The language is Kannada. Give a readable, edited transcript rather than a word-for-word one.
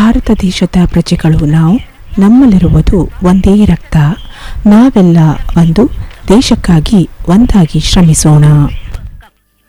ಭಾರತ ದೇಶದ ಪ್ರಜೆಗಳು ನಾವು, ನಮ್ಮಲ್ಲಿರುವುದು ಒಂದೇ ರಕ್ತ. ನಾವೆಲ್ಲ ಒಂದು ದೇಶಕ್ಕಾಗಿ ಒಂದಾಗಿ ಶ್ರಮಿಸೋಣ.